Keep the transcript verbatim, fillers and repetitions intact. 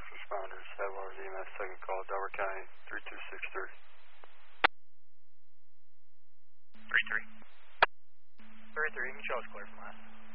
first responders, Headwaters E M S, second call, Delaware County, three two six three. three three. three three, Michelle's clear from last.